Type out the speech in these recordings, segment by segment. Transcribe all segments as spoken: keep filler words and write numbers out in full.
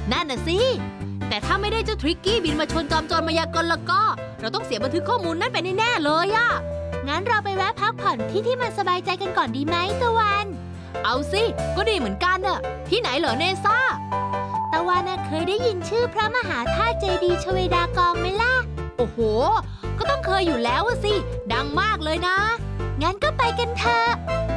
นั่นน่ะสิแต่ถ้าไม่ได้เจ้าทริกกี้บินมาชนจอมโจรมายากลแล้วก็เราต้องเสียบันทึกข้อมูลนั่นไปแน่ๆเลยอะงั้นเราไปแวะพักผ่อนที่ที่มันสบายใจกันก่อนดีไหมตะวันเอาสิก็ดีเหมือนกันน่ะที่ไหนเหรอเนซ่าตะวันน่ะเคยได้ยินชื่อพระมหาธาตุเจดีย์ชเวดากองไหมล่ะโอ้โหก็ต้องเคยอยู่แล้วสิดังมากเลยนะงั้นก็ไปกันเถอะ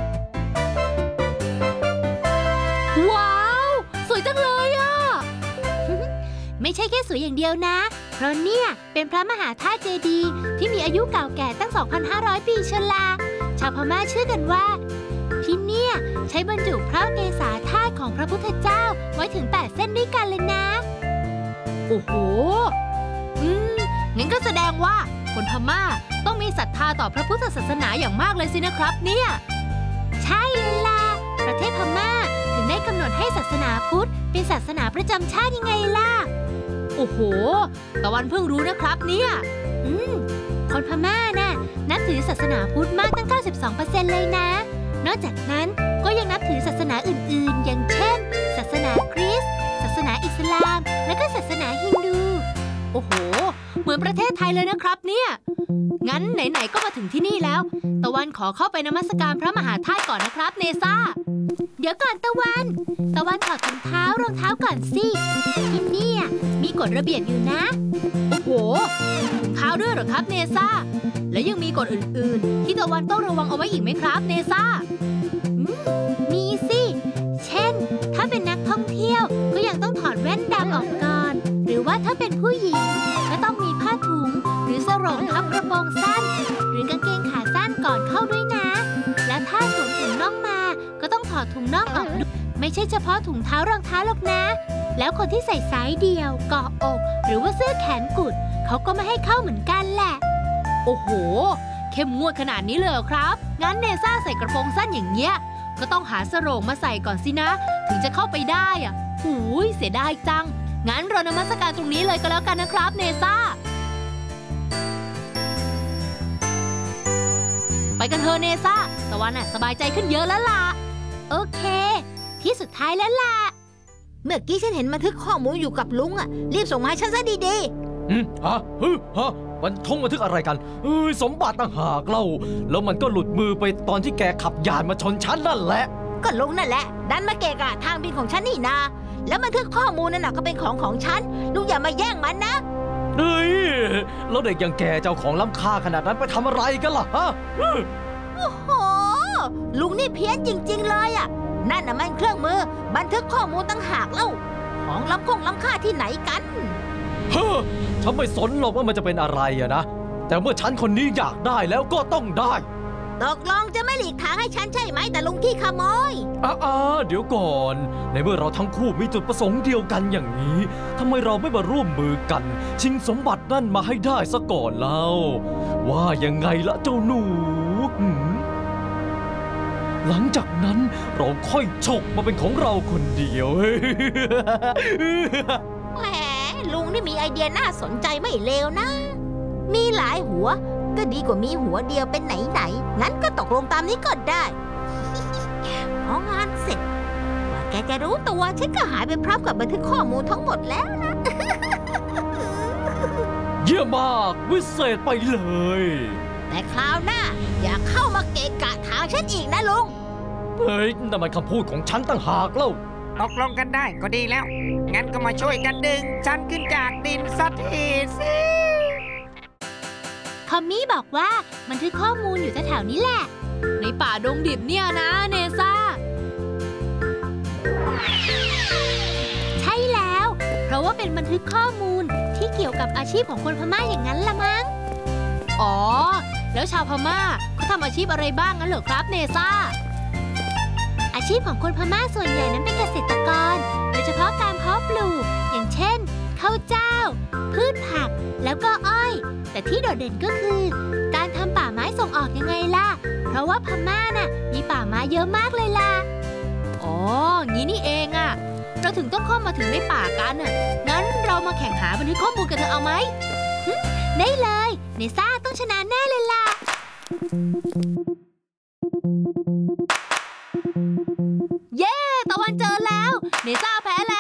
ว้าวสวยจังเลยอ่ะไม่ใช่แค่สวยอย่างเดียวนะเพราะเนี่ยเป็นพระมหาธาตุเจดีย์ที่มีอายุเก่าแก่ตั้ง สองพันห้าร้อย ปีเชียวล่ะชาวพม่าเชื่อกันว่าที่เนี่ยใช้บรรจุพระเกศาธาตุของพระพุทธเจ้าไว้ถึงแปดเส้นด้วยกันเลยนะโอ้โหอืมงั้นก็แสดงว่าคนพม่าต้องมีศรัทธาต่อพระพุทธศาสนาอย่างมากเลยสินะครับเนี่ยใช่เลยล่ะประเทศพม่าถึงได้กำหนดให้ศาสนาพุทธเป็นศาสนาประจำชาติยังไงล่ะโอ้โหตะวันเพิ่งรู้นะครับเนี่ยอืมคนพม่าน่ะนับถือศาสนาพุทธมากตั้ง เก้าสิบสองเปอร์เซ็นต์ เลยนะนอกจากนั้นก็ยังนับถือศาสนาอื่นๆอย่างเช่นศาสนาคริสต์ศาสนาอิสลามและก็ศาสนาฮินดูโอ้โหเหมือนประเทศไทยเลยนะครับเนี่ยงั้นไหนๆก็มาถึงที่นี่แล้วตะวันขอเข้าไปนมัสการพระมหาธาตุก่อนนะครับเนซ่าเดี๋ยวก่อนตะวันตะวันถอดถุงเท้ารองเท้าก่อนสิที่นี่มีกฎระเบียบอยู่นะโอ้โหถุงเท้าด้วยเหรอครับเนซ่าและยังมีกฎอื่นๆที่ตะวันต้องระวังเอาไว้อีกไหมครับเนซ่ามีสิเช่นถ้าเป็นนักท่องเที่ยวก็ยังต้องถอดแว่นดำออกก่อนหรือว่าถ้าเป็นผู้หญิงก็ต้องมีผ้าถุงหรือสรงทับกระโปรงสั้นหรือกางเกงขาสั้นก่อนเข้าด้วยนะและถ้าสวมถุงน่องมาก็ต้องถอดถุงน่องออกด้วยไม่ใช่เฉพาะถุงเท้ารองเท้าหรอกนะแล้วคนที่ใส่สายเดี่ยวเกาะอกหรือว่าเสื้อแขนกุดเขาก็ไม่ให้เข้าเหมือนกันแหละโอ้โหเข้มงวดขนาดนี้เลยครับงั้นเนซ่าใส่กระโปรงสั้นอย่างเงี้ยก็ต้องหาสรงมาใส่ก่อนสินะถึงจะเข้าไปได้อ่ะหูยเสียดายจังงั้นเรานมัสการตรงนี้เลยก็แล้วกันนะครับเนซ่าไปกันเถอะเนซ่าตะวันน่ะสบายใจขึ้นเยอะแล้วล่ะโอเคที่สุดท้ายแล้วล่ะเมื่อกี้ฉันเห็นบันทึกข้อมูลอยู่กับลุงอ่ะรีบส่งมาให้ฉันซะดีๆอืมฮะฮึฮะบันทงบันทึกอะไรกันเอ้ยสมบัติต่างหากเล่าแล้วมันก็หลุดมือไปตอนที่แกขับยานมาชนฉันนั่นแหละก็ลุงนั่นแหละดันมาเกะกะทางบินของฉันนี่นาแล้วบันทึกข้อมูลนั่นน่ะก็เป็นของของฉันลุงอย่ามาแย่งมันนะเฮ้ยแล้วเด็กอย่างแกเจ้าของล้ำค่าขนาดนั้นไปทำอะไรกันล่ะฮะโอ้โหลุงนี่เพี้ยนจริงๆเลยอ่ะนั่นน่ะมันเครื่องมือบันทึกข้อมูลต่างหากเล่าของล้ำคงล้ำค่าที่ไหนกันเฮ้อฉันไม่สนหรอกว่ามันจะเป็นอะไรอะนะแต่เมื่อฉันคนนี้อยากได้แล้วก็ต้องได้ตกลงจะไม่หลีกทางให้ฉันใช่ไหมแต่ลุงขี้ขโมยอ่าเดี๋ยวก่อนในเมื่อเราทั้งคู่มีจุดประสงค์เดียวกันอย่างนี้ทำไมเราไม่มาร่วมมือกันชิงสมบัตินั่นมาให้ได้ซะก่อนเล่าว่ายังไงละเจ้าหนูหลังจากนั้นเราค่อยฉกมาเป็นของเราคนเดียวแหมลุงนี่มีไอเดียน่าสนใจไม่เลวนะมีหลายหัวก็ดีกว่ามีหัวเดียวเป็นไหนไหนงั้นก็ตกลงตามนี้ก็ได้พองานเสร็จว่าแกจะรู้ตัวฉันก็หายไปพร้อมกับบันทึกข้อมูลทั้งหมดแล้วนะเยี่ยมมากวิเศษไปเลยแต่คราวหน้าอย่าเข้ามาเกะกะทางฉันอีกนะลุงเฮ้ยนั่นมันคำพูดของฉันต่างหากเล่าตกลงกันได้ก็ดีแล้วงั้นก็มาช่วยกันดึงฉันขึ้นจากดินสักทีสิคอมมี่บอกว่าบันทึกข้อมูลอยู่แถวๆนี้แหละในป่าดงดิบเนี่ยนะเนซ่าใช่แล้วเพราะว่าเป็นบันทึกข้อมูลที่เกี่ยวกับอาชีพของคนพม่าอย่างนั้นละมั้งอ๋อแล้วชาวพม่าเขาทำอาชีพอะไรบ้างงั้นเหรอครับเนซ่าอาชีพของคนพม่าส่วนใหญ่นั้นเป็นเกษตรกรโดยเฉพาะการเพาะปลูกอย่างเช่นข้าวเจ้าพืชผักแล้วก็อ้อยแต่ที่โดดเด่นก็คือการทำป่าไม้ส่งออกยังไงล่ะเพราะว่าพม่าน่ะมีป่าไม้เยอะมากเลยล่ะอ๋องี้นี่เองอะเราถึงต้องเข้ามาถึงในป่ากันน่ะงั้นเรามาแข่งหาบันทึกข้อมูลกันเถอะเอาไหมได้เลยเนซ่าต้องชนะแน่เลยล่ะเย้ตะวันเจอแล้วเนซ่าแพ้แล้ว